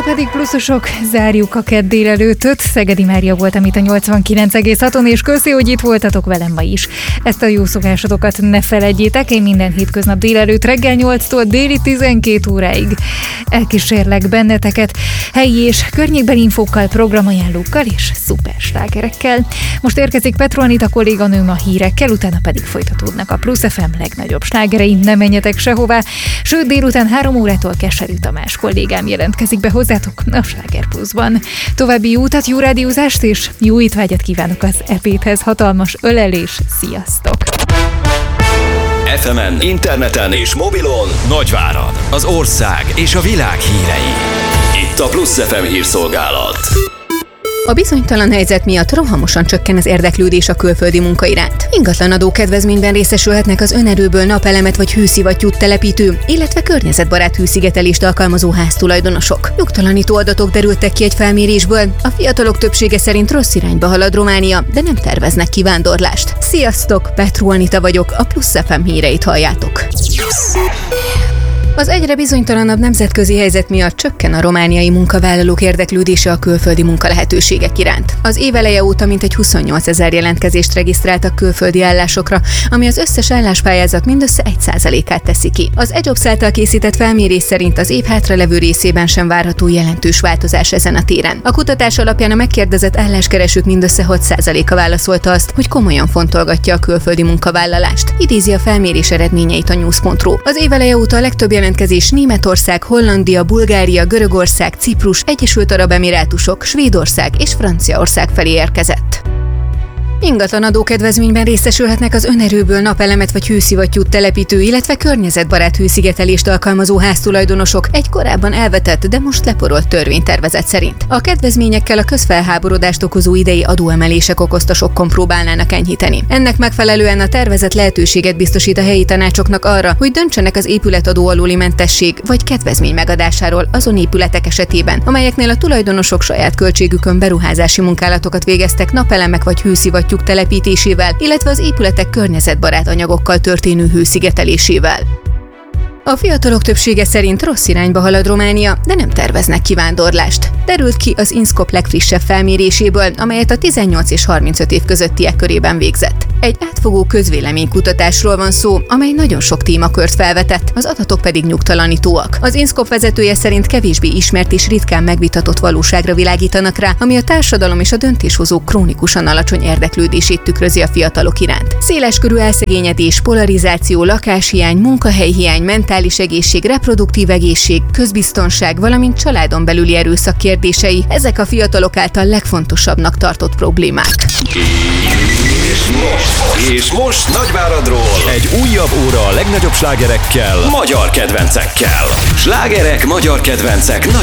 pedig pluszosok, zárjuk a kedd délelőttöt. Szegedi Mária voltam itt a 89,6-on, és köszi, hogy itt voltatok velem ma is. Ezt a jó szokásotokat ne feledjétek, én minden hétköznap délelőtt reggel 8-tól déli 12 óráig elkísérlek benneteket helyi és környékbeli infókkal, programajánlókkal és szuperslágerekkel. Most érkezik Petro Anita kolléganőm a hírekkel, utána pedig folytatódnak a Plusz FM legnagyobb slágerei, ne menjetek sehová, sőt délután 3 órától Keserű Tamás kollégám jelentkezik be hozzátok a Sláger Pluszban. További jó utat, jó rádiózást és jó étvágyat kívánok az ebédhez, hatalmas ölelés, sziasztok! FM-en, interneten és mobilon Nagyvárad, az ország és a világ hírei. Itt a Plusz FM hírszolgálat. A bizonytalan helyzet miatt rohamosan csökken az érdeklődés a külföldi munka iránt. Ingatlan adókedvezményben részesülhetnek az önerőből napelemet vagy hőszivattyút telepítő, illetve környezetbarát hőszigetelést alkalmazó háztulajdonosok. Nyugtalanító adatok derültek ki egy felmérésből. A fiatalok többsége szerint rossz irányba halad Románia, de nem terveznek kivándorlást. Sziasztok, Petro Anita vagyok, a Plusz FM híreit halljátok. Az egyre bizonytalanabb nemzetközi helyzet miatt csökken a romániai munkavállalók érdeklődése a külföldi munkalehetőségek iránt. Az év eleje óta mintegy 28 000 jelentkezést regisztráltak külföldi állásokra, ami az összes álláspályázat mindössze 1%-át teszi ki. Az eJobs által készített felmérés szerint az év hátralevő részében sem várható jelentős változás ezen a téren. A kutatás alapján a megkérdezett álláskeresők mindössze 6%-a válaszolta azt, hogy komolyan fontolgatja a külföldi munkavállalást. Idézi a felmérés eredményeit a news.ru. Az év eleje óta a legtöbb jelentkezés Németország, Hollandia, Bulgária, Görögország, Ciprus, Egyesült Arab Emirátusok, Svédország és Franciaország felé érkezett. Ingatlan adókedvezményben részesülhetnek az önerőből napelemet vagy hőszivattyút telepítő, illetve környezetbarát hőszigetelést alkalmazó háztulajdonosok egy korábban elvetett, de most leporolt törvénytervezet szerint. A kedvezményekkel a közfelháborodást okozó idei adóemelések okozta sokkon próbálnának enyhíteni. Ennek megfelelően a tervezet lehetőséget biztosít a helyi tanácsoknak arra, hogy döntsenek az épületadó alóli mentesség vagy kedvezmény megadásáról azon épületek esetében, amelyeknél a tulajdonosok saját költségükön beruházási munkálatokat végeztek napelemek vagy hőszivattyúk telepítésével, illetve az épületek környezetbarát anyagokkal történő hőszigetelésével. A fiatalok többsége szerint rossz irányba halad Románia, de nem terveznek kivándorlást. Derült ki az INSZKOP legfrissebb felméréséből, amelyet a 18 és 35 év közöttiek körében végzett. Egy átfogó közvéleménykutatásról van szó, amely nagyon sok témakört felvetett, az adatok pedig nyugtalanítóak. Az INSZKOP vezetője szerint kevésbé ismert és ritkán megvitatott valóságra világítanak rá, ami a társadalom és a döntéshozók krónikusan alacsony érdeklődését tükrözi a fiatalok iránt. Széleskörű elszegényedés, polarizáció, lakáshiány, munkahelyhiány, mentális egészség, reproduktív egészség, közbiztonság, valamint családon belüli erőszak kérdései, ezek a fiatalok által legfontosabbnak tartott problémák. És most Nagyváradról egy újabb óra a legnagyobb slágerekkel, magyar kedvencekkel. Slágerek, magyar kedvencek,